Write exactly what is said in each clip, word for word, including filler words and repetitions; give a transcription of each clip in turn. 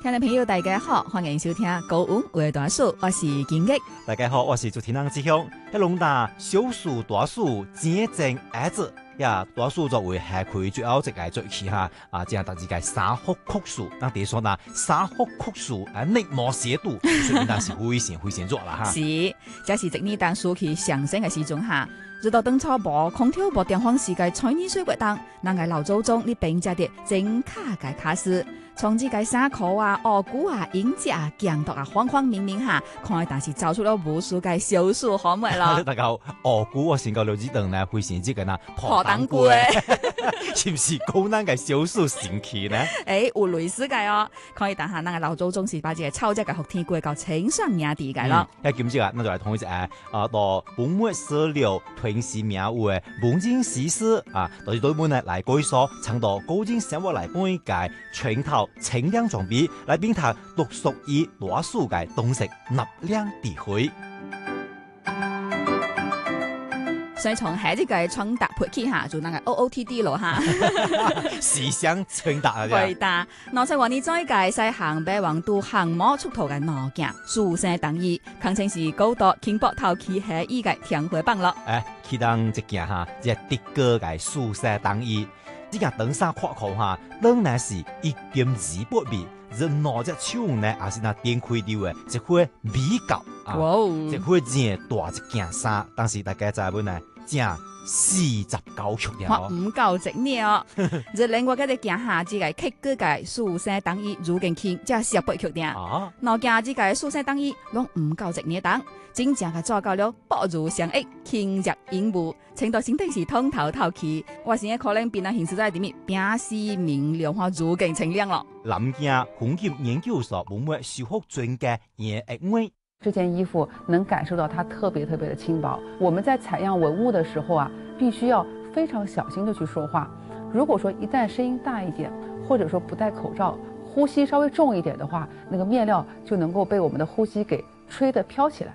聽眾朋友大家好，歡迎收聽高溫話大樹，我是金益。 大家好，我是主持人志雄。一龍大小樹大樹真正兒子呀，大樹作為下區最後一個最起哈啊，這樣特別嘅三福曲樹，那第說呢三福曲樹啊，逆魔邪度，所以那是危險危險咗啦哈。 是，這是一年當樹去上升嘅時鐘哈。直到當初無空調無電風時嘅彩泥水月當，人嘅老祖宗你並且啲真卡嘅卡斯，從這個沙殼啊、鱷骨啊、影子啊、鏡頭啊，方方面面下，看但是找出了無數嘅小樹可愛咯。 大家好，鱷骨我先講了幾段呢，會先知嘅啦， 破蛋骨誒， 是唔是高難嘅小樹神奇呢？ 誒，有類似嘅哦，可以但下，人嘅老祖宗是把這個超級嘅福天過到清爽雅啲嘅咯。 一見之啊，那就嚟同一隻誒，啊到本末石榴。平時名有嘅本經史詩啊，就是對本呢來改所，倡導高精生活來幫一介全套清涼裝備，來並他獨屬於大樹嘅東石納涼地區。 所以從下一個傳達配起下，就那個 O O T D 咯哈， 時尚傳達啊！ 對的，攞出話你再介西行北橫渡行摸出頭嘅腦鏡，樹聲等意，肯定是高度輕薄頭起起依個天花板咯。 誒，其當一件哈，即係的哥嘅樹聲等意，呢件登山闊口哈，當然是一點二百米，人攞隻手呢，也是那電開掉嘅，一塊米高啊，一塊真大一件山，但是大家知唔呢？正四十九曲了， 我唔夠值呢哦。就另外嗰啲鏡下只個曲嗰個樹聲等意，如今傾即係十八曲點。 啊， 嗱鏡只個樹聲等意，攏唔夠值呢檔，真正嘅做到了薄如相益，輕若煙霧，程度先定是通透透氣。我現在可能變得形式在點面，變是明亮化，如今清亮咯。 南京風景研究所文物修復專家葉액妹。 這件衣服能感受到它特別特別的輕薄。我們在採樣文物的時候啊，必須要非常小心的去說話。如果說一旦聲音大一點，或者說不戴口罩，呼吸稍微重一點的話，那個面料就能夠被我們的呼吸給吹得飄起來。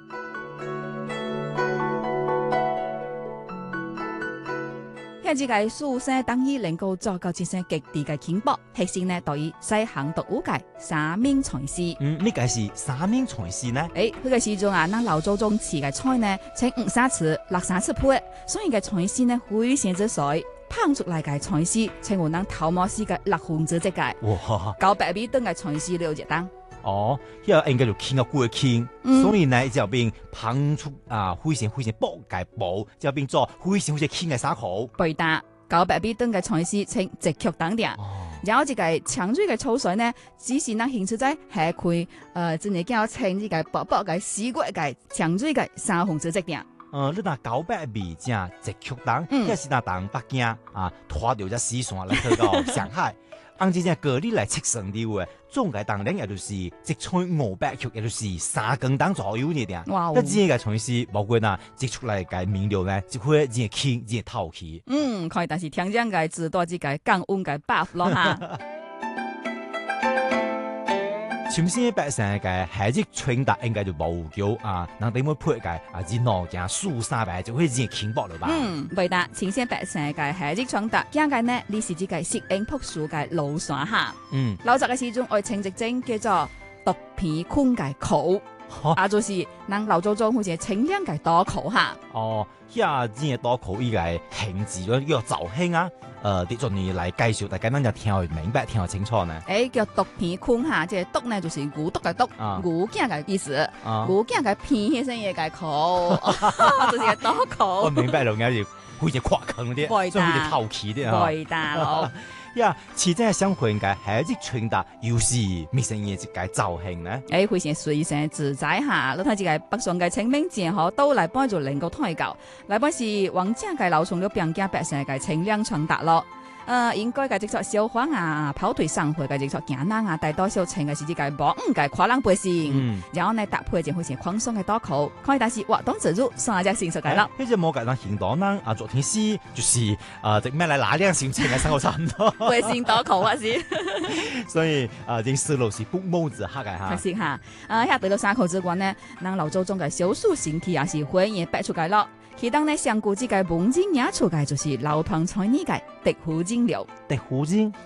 呢個樹聲等於能夠做到一聲極地嘅輕薄，核心呢對於西行獨有嘅三面彩絲。 嗯，呢個是三面彩絲呢？ 誒，佢嘅時鐘啊，那老祖宗詞嘅菜呢，請五沙次、六沙次配，所以嘅彩絲呢非常之水，烹出嚟嘅彩絲，請我能頭毛絲嘅六分之一嘅。 哇！ 九百米噸嘅彩絲了一檔。 哦，呢個應該就輕個過輕，嗯、所以呢就變烹出啊非常非常薄嘅布，就變做非常非常輕嘅衫褲。 對的，九百米噸嘅彩絲請直曲等點。哦、然後這個長水嘅粗水呢，只是能顯出在下區，呃，真係叫稱呢個薄薄嘅絲骨嘅長水嘅三分之一點。 呃，你那九百米正直曲檔，一是那當北京啊，拖掉隻絲線來去到上海。按這隻個例來測算的話，總計當然也就是直吹五百曲，也就是三更當左右呢點。哇！那這個彩絲包括呐，直出來嘅面料呢，就會真輕真透氣。 嗯，可以，但是聽講嘅知道這個降溫嘅 buff 咯哈。 全新百姓嘅海積傳達應該就無夠啊，能點樣配嘅啊？只攞件樹三百就會真輕薄了吧？ 嗯，對的，全新百姓嘅海積傳達，講嘅呢，你是這個攝影樸素嘅老山下。嗯，老實嘅時鐘愛情直症叫做獨片寬嘅口。啊，就是能老祖宗好似清涼嘅多口哈。 哦，呀，呢個多口依個形字咗叫造興啊。誒，啲作你嚟介紹，大家能就聽明白，聽清楚呢。 誒，叫獨片坤哈，即係獨呢，就是牛犢嘅獨，牛頸嘅意思。牛頸嘅片起身嘢嘅口，就是多口。 我明白了，我就好似跨坑啲，所以好似透氣啲啊。 對大佬。 呀，似真係相關嘅係一傳達，又是咩生嘢一個造型呢？ 誒，非常隨性自在下，你睇這個北上嘅清明節好都嚟幫助能夠推廣，嚟幫是往正嘅流從咗邊疆百姓嘅清涼傳達咯。呃，應該嘅直作小黃啊，跑腿上回嘅直作行人啊，大多數穿嘅是這個薄唔嘅跨欄背心，嗯、然後呢搭配就好似寬鬆嘅多口，可以但是活動自如，算下只成熟嘅咯。 呢隻冇計當行當人啊，昨天是就是啊，隻咩嚟哪兩線穿嘅生活差唔多， 背心多口啊是。 所以啊，啲思路是不謀自黑嘅嚇。 係嚇，啊，喺對到三口之關呢，能老祖宗嘅少數形體也是歡迎擺出嚟咯。其當呢上古之嘅本經也出嘅就是老彭菜呢嘅滴胡精料。 滴胡精，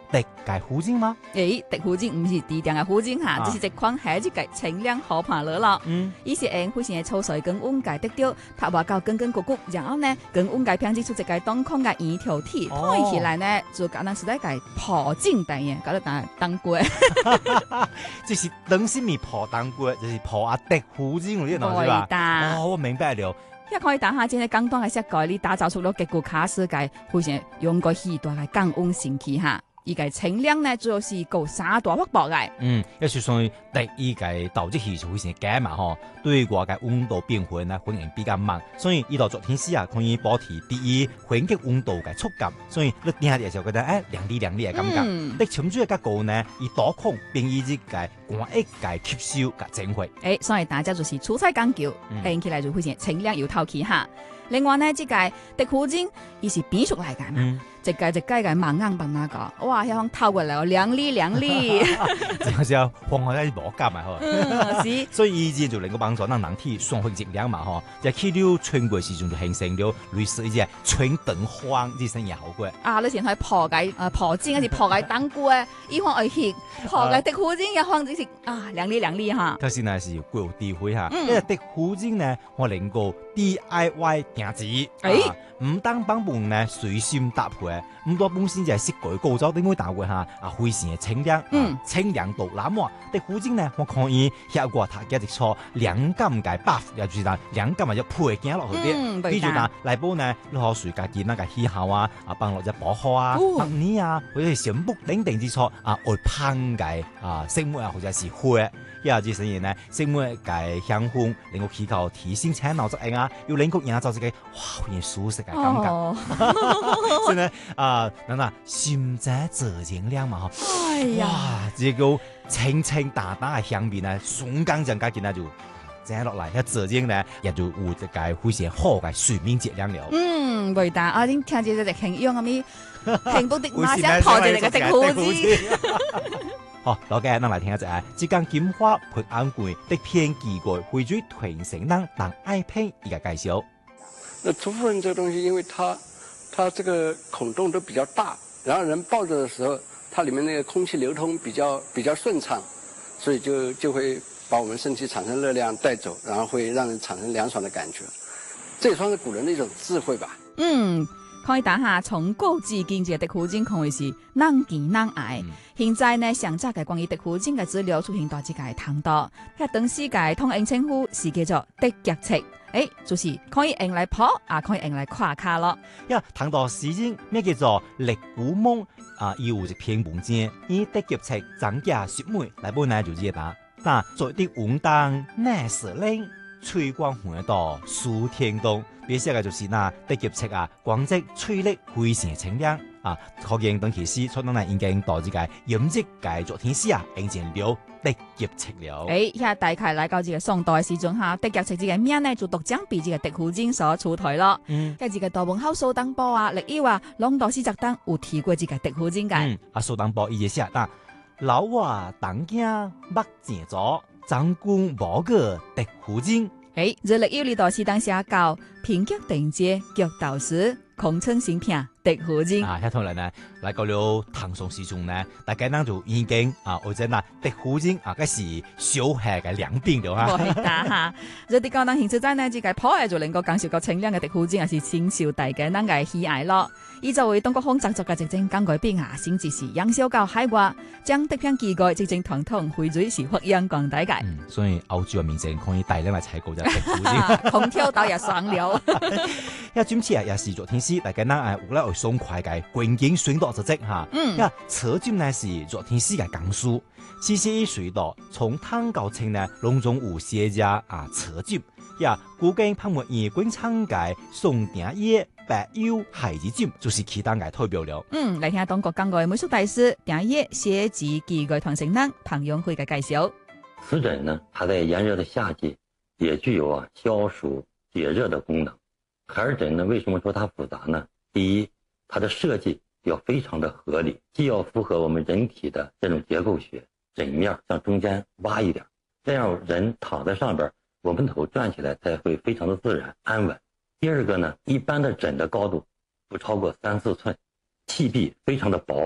滴嘅虎精嗎？ 誒，滴虎精唔是地定嘅虎精嚇，只是一款係一個清涼好伴樂咯。嗯，伊是用非常嘅粗水跟溫解得掉，拍話到根根骨骨，然後呢，跟溫解編織出一個當空嘅圓條體，睇起來呢就簡單是在個破精等嘅，搞到當當歸。 即是等是咪破當歸，就是破啊滴虎精嗰啲東西吧？哦，我明白了。 一可以打下真係簡單嘅設計，你打造出咗極具卡士嘅，非常用個許多嘅降溫神器嚇。依個清涼呢，主要是夠三大幅薄嘅。嗯， 一說上第一個導致氣就非常緊嘛吼，對外嘅溫度變化呢，反應比較慢，所以依度昨天時啊，可以保持第一環境溫度嘅觸感，所以你聽下嘅時候覺得誒涼啲涼啲嘅感覺。你潛住嘅高呢，以多空變異之嘅寒液嘅吸收嘅整回。誒， 所以大家就是粗菜講究，聽、嗯、起來就非常清涼又透氣哈。另外呢，這個滴虎精，伊是變熟嚟嘅嘛。嗯一屆一屆嘅猛硬笨那個，哇！一向透過嚟，涼哩涼哩， 就時候放開啲無感嘛嗬。 嗯，是。 所以以前就能夠幫助咱人體雙回熱量嘛嗬。就去到春季時陣就形成了類似一隻春燈荒之生意好過。 啊，你前喺破解啊破精還是破解當菇誒？一方愛熱破解滴虎精，一方就是啊涼哩涼哩哈。 頭先呢是貴有智慧哈，因為滴虎精呢我能夠 D I Y 定制，誒，唔單幫忙呢隨心搭配。咁多本身就係識改高咗，點會打過下啊？非常嘅清涼，嗯，清涼度那麼滴虎精呢，我可以效果他嘅一錯涼感嘅 buff，又住但涼感或者配件落去啲，比如嗱嚟煲呢，你可隨家見那個氣候啊，啊放落隻薄荷啊、白泥啊，或者係全部頂頂之錯啊，愛烹嘅啊食物啊，或者是花，又或者甚至呢食物嘅香風，令個氣球提升請腦質啊，要令個人做自己哇，好舒適嘅感覺，所以呢啊。啊，嗱嗱，心在浙江亮嘛嗬，哎呀，哇，這個清清淡淡嘅香味呢，瞬間就加見呢就整落嚟，一浙江呢也就有一個非常好嘅睡眠質量了。嗯， 偉大，我聽聽住隻形容咁咪幸福的馬上破住你嘅滴虎精。 好，老嘅，咱來聽一隻啊，浙江金花培安館的片幾個匯聚團成人當愛片一個介紹。 那竹夫人這個東西，因為它它這個孔洞都比較大，然後人抱着的時候，它裡面那個空氣流通比較比較順暢，所以就就會把我們身體產生熱量帶走，然後會讓人產生涼爽的感覺。這也算是古人的一種智慧吧。 嗯，可以打下從古至今嘅滴虎精可謂是能見能愛。嗯、現在呢，上集嘅關於滴虎精嘅資料出現到這個湯多，一等世界通用稱呼是叫做滴腳赤。誒，就是可以用嚟泡，啊可以用嚟誇卡咯。 呀，談到詩人咩叫做力古夢啊，有一篇文章以滴腳赤增加雪梅嚟本來就知道，但在啲運動那時令吹光回到蘇天東，別寫嘅就是那滴腳赤啊，光澤吹力非常清涼啊，可見當其時出到嚟已經到這個飲食界昨天時啊，已經了滴腳赤了。 誒，依家大概嚟到這個宋代時陣下，滴腳赤這個名呢就獨將被這個滴虎精所出台咯。嗯，跟住個大文豪蘇東坡啊，歷要啊，朗讀詩集當有提過這個滴虎精嘅。 嗯，啊蘇東坡伊就寫但老話當家目前咗，張公無個滴虎精。 誒，這歷要呢度是當寫教平腳定街腳道時，空稱新片滴虎精。 啊，一同嚟呢，嚟到了唐宋時中呢，大家呢就已經啊，或者嗱滴虎精啊，嗰是小吃嘅兩邊了哈。 係啦哈，這啲高檔興趣真呢，只係破壞就能夠感受到清涼嘅滴虎精，還是清少大嘅能夠喜愛咯。依就會當個風習作嘅直正更改變下，先至是養小教海話，將滴片幾個直正統統匯聚是發揚光大嘅。 嗯，所以歐洲嘅民眾可以大量嚟採購就滴虎精， 空調倒也爽了。 一今次啊，也是昨天時大家呢誒，有咧爽快嘅環境水道之跡哈。嗯，因為車站呢是昨天時嘅江蘇，其實啲水道從湯高清呢，隆中有些家啊車站，呀，估計泡沫以觀倉嘅宋鼎葉白釉海子尖就是其他嘅代表了。嗯， 嚟聽下當國更嘅美術大師鼎葉寫字幾個團成人彭永輝嘅介紹。 瓷枕呢，它在炎熱的夏季也具有啊消暑解熱的功能。海爾枕呢，為什麼說它複雜呢？第一，它的設計要非常的合理，既要符合我們人體的這種結構學，枕面向中間挖一點，這樣人躺在上邊，我們頭轉起來才會非常的自然安穩。第二個呢，一般的枕的高度不超過三四寸，氣壁非常的薄，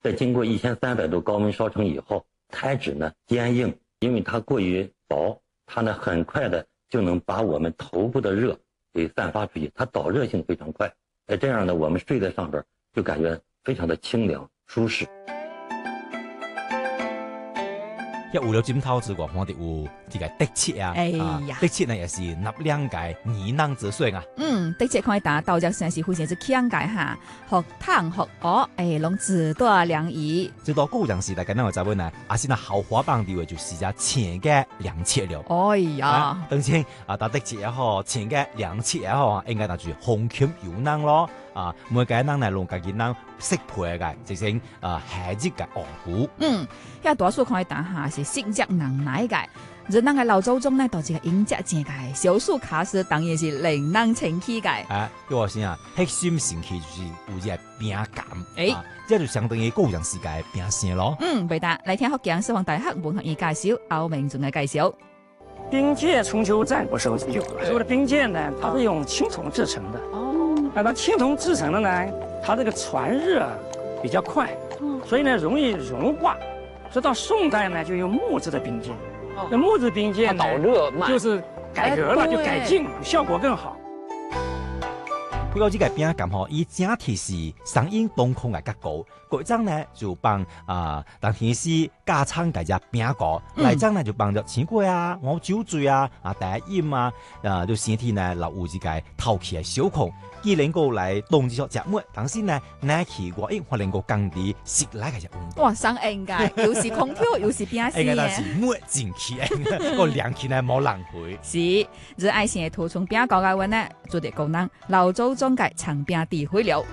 在经过一千三百度高温烧成以后，胎脂呢坚硬，因为它过于薄，它呢很快的就能把我们头部的热给散发出去，它导热性非常快。哎，这样呢，我们睡在上边就感觉非常的清凉舒适。 一有了枕頭之外，我哋有這個的切啊， 哎呀， 的切呢也是納兩解宜能之水啊。 嗯，的確可以打到只算是非常之強解哈，學湯學學，誒，攏自多良宜。 直到古陣時代，咁樣我就問呢，阿先啊豪華版地位就是只前嘅兩切了。 哎呀， 當然啊，打的切也好，前嘅兩切也好，應該打住紅醃油能咯。啊，每個人呢用自己能適配嘅，直情啊下節嘅鵝骨。 嗯，一多數可以打下是適只能奶嘅，人人嘅老祖宗呢，到這個飲食正嘅，小數卡士當然是令人清氣嘅。 啊，叫我先啊，核心神奇就是有隻餅感， 誒、 啊，這就相當於古人時代餅線咯。 嗯，貝達嚟聽福建師範大學文學院介紹，歐明仲嘅介紹。 冰劍春秋戰國時候就有了，所謂的冰劍呢，它是用青銅製成的。哦。那它青銅製成的呢，它這個傳熱比較快，所以呢容易融化。所以到宋代呢，就用木質的冰劍。那木質冰劍呢， 導熱慢， 就是改革了，就改進，效果更好。 不過這個餅感吼，以整體是聲音動控嘅結構，嗰張呢就幫啊當天師加倉嘅隻餅果，嚟張呢就幫着錢櫃啊、我酒醉啊、啊第一音啊，啊就身體呢留有這個透氣嘅小孔，既能夠來動這隻物，但是呢耐氣過硬，或能夠降低食來嘅隻溫度。 哇，生硬㗎，又是空調，又是餅絲嘅。應該是沒進氣嘅，個涼氣呢冇浪費。 是，熱愛性嘅圖從餅果嘅話呢，做啲功能，老祖宗嘅長餅地會了。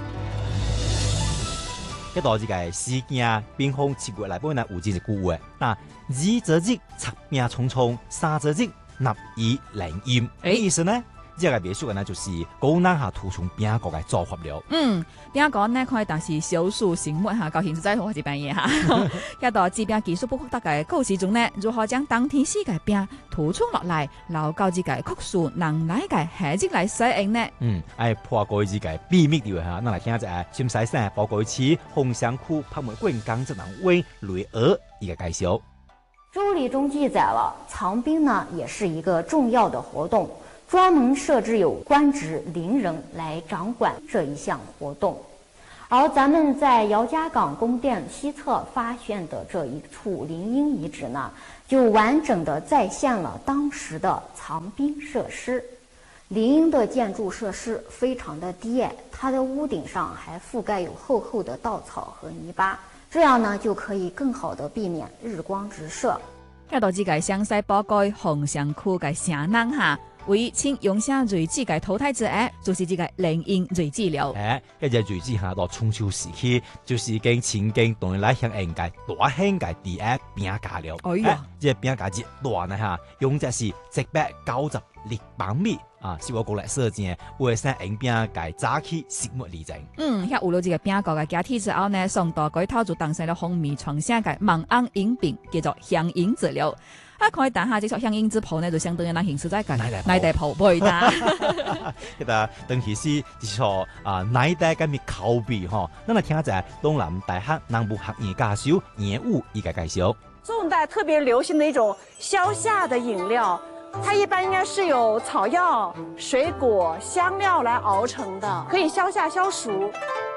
一道這個時間變空七月來本呢有這個句話，那二則日插餅匆匆，三則日納以靈驗。誒，意思呢？這個別說嘅呢，就是高難下圖從餅果嘅做法了。 嗯，餅果呢可以但是少數生物下，到現在我係扮嘢嚇。一道製餅技術不獲得嘅故事中呢，如何將當天時嘅餅塗充落嚟，留高自己曲數能耐嘅下節嚟使用呢？ 嗯，愛破過自己秘密地位嚇，那嚟聽下就係陝西省報告市紅香區拍賣館江浙南威雷鵝一個介紹。 周禮中記載了藏冰呢，也是一個重要的活動。專門設置有官職伶人來掌管這一項活動，而咱們在姚家港宮殿西側發現的這一處靈嬰遺址呢，就完整地再現了當時的藏冰設施。靈嬰的建築設施非常的低矮，它的屋頂上還覆蓋有厚厚的稻草和泥巴，這樣呢就可以更好地避免日光直射。 一到這個詳細報告紅香區嘅城南下。為請用下瑞子嘅淘汰之一，就是這個靈嬰瑞子了。 誒，一隻瑞子下到春秋時期，就是經前經當然來向人界大興嘅第一餅家了。 哎呀， 這餅家節大呢嚇，用的是一百九十六磅米啊，是我過來設計，為使人餅界早起食物嚟整。 嗯，喺有了這個餅家嘅假體之後呢，宋代改套就當成了風靡全省嘅芒瓮飲餅，叫做香櫻子了。啊，可以打下這撮香櫻子鋪呢，就相當於咱形式在個內地鋪背啦。 其實當其時這撮啊內地嘅咪口味嗬，咱來聽下就係東南大學南部學院教授嚴武一個介紹。 宋代特別流行的一種消夏的飲料，它一般應該是由草藥、水果、香料來熬成的，可以消夏消暑。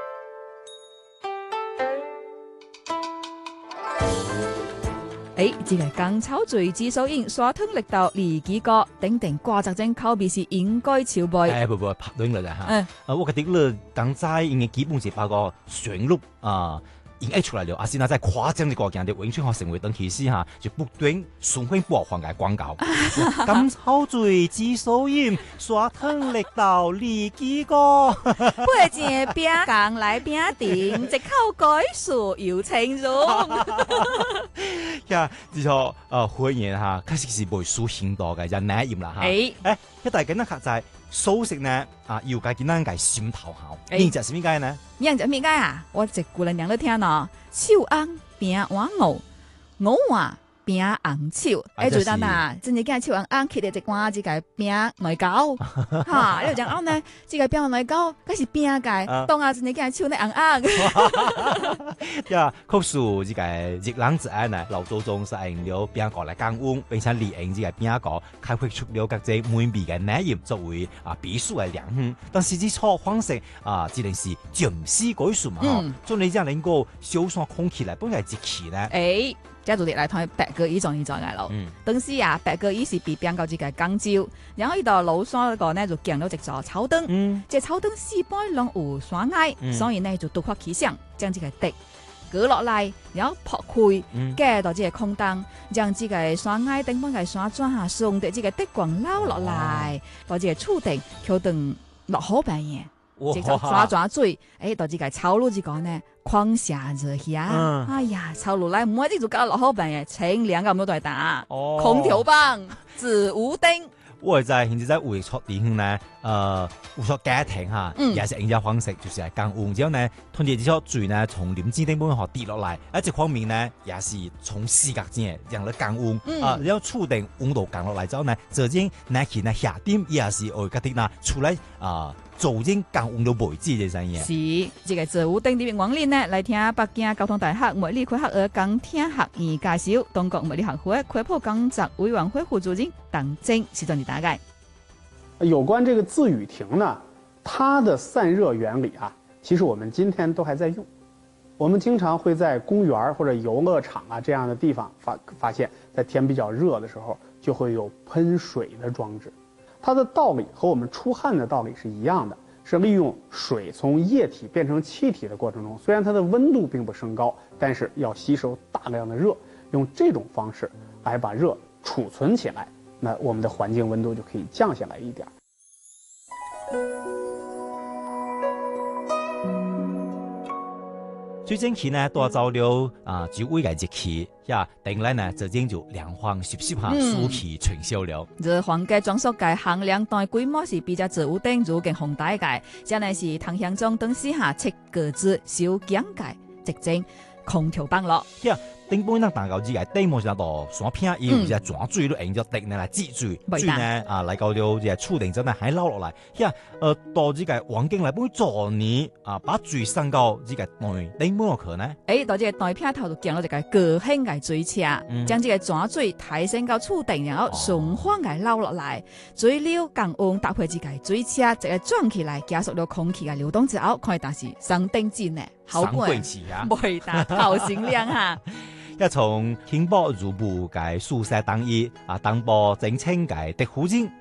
誒，這個甘草瑞子手印刷吞力道利幾個，頂頂掛實證口味是應該超背。 誒，不不，拍斷了啦嚇。 嗯， 啊，我覺得咧，剛才應該基本是把個旋律啊。已經出來了，阿先啊，在誇張的國家的永春學成為等其時哈，就不斷循環播放嘅廣告。甘草瑞子手印刷吞力道利幾個， 背前餅乾來餅頂，一口改數又清容。 呀，之後誒歡迎哈，確實是未輸現代嘅人奶鹽啦嚇。誒誒，一大緊呢客就係素食呢，啊要解簡單嘅心頭好。呢隻是咩解呢？ 呢隻咩解啊？我直顧人娘都聽咯。手甕餅碗鵝，鵝話饼红手，哎，做得呐，真係驚手紅紅，佢哋只關只個餅內糕，哈，你就講呢，這個餅內糕，嗰是餅個，當啊真係驚手呢紅紅。 呀，確實這個熱冷之愛呢，老祖宗是用了餅乾來降溫，並且利用這個餅乾開發出了各種美味嘅奶鹽作為啊必須嘅涼風，但是這錯方式啊，只能是漸時改善嘛，嗬，將你這樣能夠消散空氣來幫佢節氣呢？ 誒。家族哋嚟睇白鴿衣種呢種嘅咯，當時啊白鴿衣是被邊個自己講究，然後呢度老山嗰個呢就見到一座草燈，嗯、這草燈四擺兩有山崖，嗯、所以呢就突發奇想，將這個笛舉落嚟，然後破開，加到這個空檔，將這個山崖頂幫佢山轉下送的這個笛光撈落嚟，到這個厝頂橋燈落好半夜。直接抓抓水，誒，到這個草路這個呢，狂下熱下，嗯、哎呀，草路來每日就搞落好半夜，清涼咁都在打，哦、空調棒、子午燈。 我在現在在會錯地方呢，呃，有所家庭哈，嗯、也是用這方式，就是係降溫之後呢，通過這些水呢，從林子頂部學跌落來，而這方面呢，也是從視覺間讓你降溫，嗯、啊，然後觸定溫度降落來之後呢，這陣呢去呢下點也是會覺得呢出來啊。做應降溫到位置嘅聲音。 是，這個子午燈呢邊往年呢來聽北京交通大學物理科學院講聽學院介紹，中國物理學會開普講習委員會副主任鄧正是怎麼大概？ 有關這個自雨亭呢，它的散熱原理啊，其實我們今天都還在用。我們經常會在公園或者遊樂場啊這樣的地方發發現，在天比較熱的時候，就會有噴水的裝置。它的道理和我們出汗的道理是一樣的，是利用水從液體變成氣體的過程中，雖然它的溫度並不升高，但是要吸收大量的熱，用這種方式來把熱儲存起來，那我們的環境溫度就可以降下來一點。 最近期呢，多走了啊，就未來節氣呀，等來呢，這陣就涼風習習下，暑氣春宵了。 這黃嘅裝飾嘅限量代規模是比較子午燈如嘅紅帶嘅，現在是唐香中等時下七個字小講嘅，直正空調棒咯。 呀，頂半呢大舊之嘅地模上度山片，伊有隻轉水都用咗滴呢來擠水，水呢啊嚟到了隻厝頂真係喺撈落嚟。呀，呃，到這個環境嚟幫助你啊，把水升高這個內頂半個可呢？誒， 到這個大片頭就見到一個高興嘅水車，將這個轉水提升到厝頂，然後順緩嘅撈落嚟，水流降溫搭配這個水車，這個轉起來加速了空氣嘅流動之後，可以但是上頂尖呢，好貴，袂打頭先亮哈。 一從輕薄入步嘅宿舍等意啊，當波整清嘅的附近